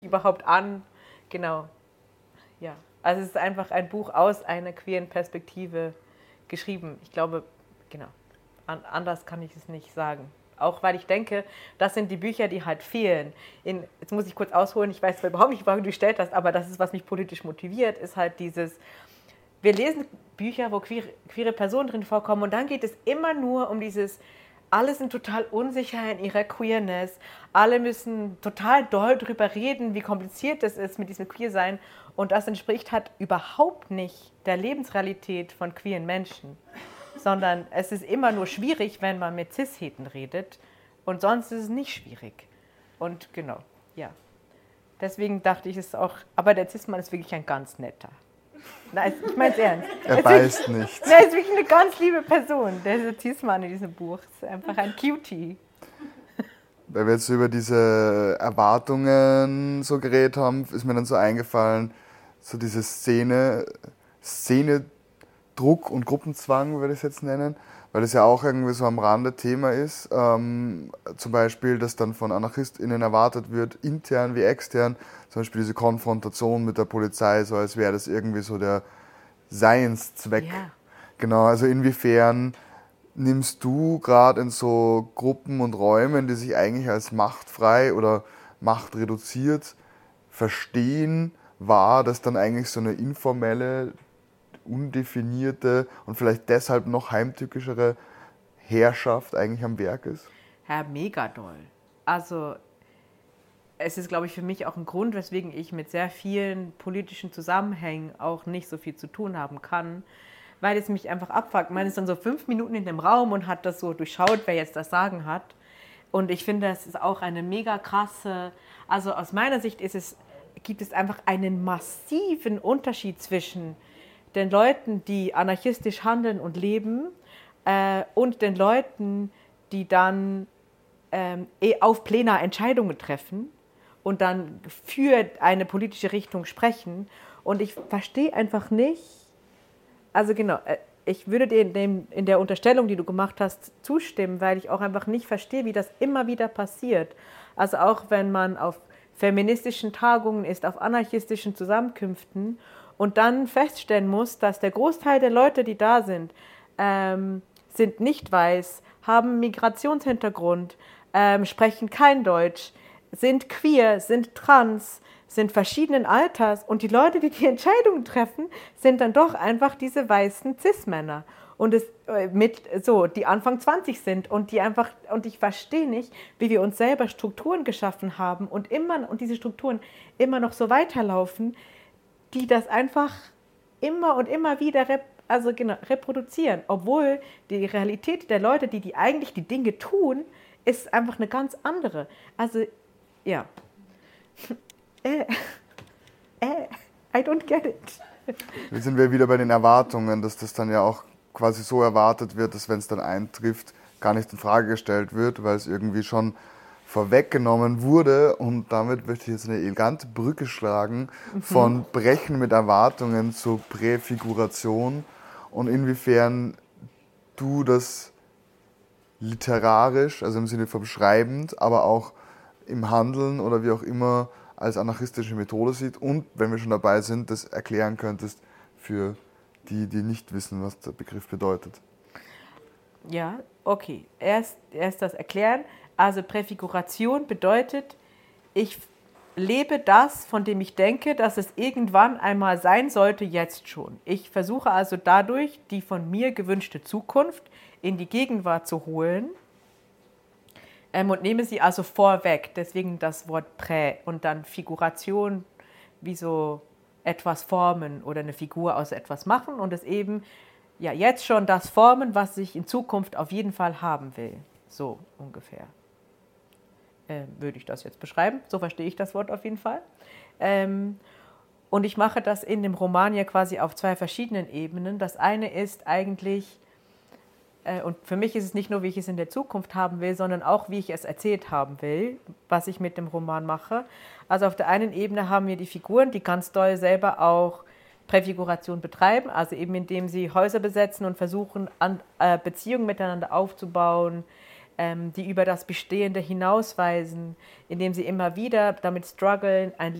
überhaupt an? Genau, ja. Also es ist einfach ein Buch aus einer queeren Perspektive geschrieben. Ich glaube, genau, anders kann ich es nicht sagen. Auch weil ich denke, das sind die Bücher, die halt fehlen. Jetzt muss ich kurz ausholen, ich weiß zwar überhaupt nicht, warum du gestellt hast, aber das ist, was mich politisch motiviert, ist halt dieses, wir lesen Bücher, wo queere Personen drin vorkommen und dann geht es immer nur um dieses, alle sind total unsicher in ihrer Queerness, alle müssen total doll drüber reden, wie kompliziert es ist mit diesem Queersein und das entspricht halt überhaupt nicht der Lebensrealität von queeren Menschen, sondern es ist immer nur schwierig, wenn man mit Cis-Heten redet und sonst ist es nicht schwierig. Und genau, ja. Deswegen dachte ich es auch, aber der Cis-Mann ist wirklich ein ganz netter. Nein, ich meine es ernst. Er beißt nicht. Er ist wirklich eine ganz liebe Person, der Cis-Mann in diesem Buch. Ist einfach ein Cutie. Weil wir jetzt über diese Erwartungen so geredet haben, ist mir dann so eingefallen, so diese Druck und Gruppenzwang, würde ich es jetzt nennen, weil das ja auch irgendwie so am Rande Thema ist. Zum Beispiel, dass dann von AnarchistInnen erwartet wird, intern wie extern, zum Beispiel diese Konfrontation mit der Polizei, so als wäre das irgendwie so der Seinszweck. Ja. Genau, also inwiefern nimmst du gerade in so Gruppen und Räumen, die sich eigentlich als machtfrei oder machtreduziert verstehen, wahr, dass dann eigentlich so eine informelle, undefinierte und vielleicht deshalb noch heimtückischere Herrschaft eigentlich am Werk ist? Ja, mega doll. Also es ist, glaube ich, für mich auch ein Grund, weswegen ich mit sehr vielen politischen Zusammenhängen auch nicht so viel zu tun haben kann, weil es mich einfach abfuckt. Man ist dann so 5 Minuten in dem Raum und hat das so durchschaut, wer jetzt das Sagen hat. Und ich finde, es ist auch eine mega krasse, also aus meiner Sicht gibt es einfach einen massiven Unterschied zwischen den Leuten, die anarchistisch handeln und leben, und den Leuten, die dann auf Plena Entscheidungen treffen und dann für eine politische Richtung sprechen. Und ich verstehe einfach nicht, also genau, ich würde dir in der Unterstellung, die du gemacht hast, zustimmen, weil ich auch einfach nicht verstehe, wie das immer wieder passiert. Also auch wenn man auf feministischen Tagungen ist, auf anarchistischen Zusammenkünften und dann feststellen muss, dass der Großteil der Leute, die da sind nicht weiß, haben Migrationshintergrund, sprechen kein Deutsch, sind queer, sind trans, sind verschiedenen Alters und die Leute, die die Entscheidungen treffen, sind dann doch einfach diese weißen Cis-Männer und die Anfang 20 sind und ich verstehe nicht, wie wir uns selber Strukturen geschaffen haben und diese Strukturen immer noch so weiterlaufen, die das einfach immer und immer wieder reproduzieren, obwohl die Realität der Leute, die eigentlich die Dinge tun, ist einfach eine ganz andere. Also, ja. I don't get it. Jetzt sind wir wieder bei den Erwartungen, dass das dann ja auch quasi so erwartet wird, dass wenn es dann eintrifft, gar nicht in Frage gestellt wird, weil es irgendwie schon vorweggenommen wurde. Und damit möchte ich jetzt eine elegante Brücke schlagen von Brechen mit Erwartungen zur Präfiguration und inwiefern du das literarisch, also im Sinne von schreibend, aber auch im Handeln oder wie auch immer als anarchistische Methode sieht und, wenn wir schon dabei sind, das erklären könntest für die, die nicht wissen, was der Begriff bedeutet. Ja, okay. Erst das erklären. Also Präfiguration bedeutet, ich lebe das, von dem ich denke, dass es irgendwann einmal sein sollte, jetzt schon. Ich versuche also dadurch, die von mir gewünschte Zukunft in die Gegenwart zu holen und nehme sie also vorweg. Deswegen das Wort Prä und dann Figuration, wie so etwas formen oder eine Figur aus etwas machen und es eben ja jetzt schon das formen, was ich in Zukunft auf jeden Fall haben will. So ungefähr. Würde ich das jetzt beschreiben. So verstehe ich das Wort auf jeden Fall. Und ich mache das in dem Roman ja quasi auf 2 verschiedenen Ebenen. Das eine ist eigentlich, und für mich ist es nicht nur, wie ich es in der Zukunft haben will, sondern auch, wie ich es erzählt haben will, was ich mit dem Roman mache. Also auf der einen Ebene haben wir die Figuren, die ganz doll selber auch Präfiguration betreiben, also eben indem sie Häuser besetzen und versuchen, Beziehungen miteinander aufzubauen, die über das Bestehende hinausweisen, indem sie immer wieder damit strugglen, ein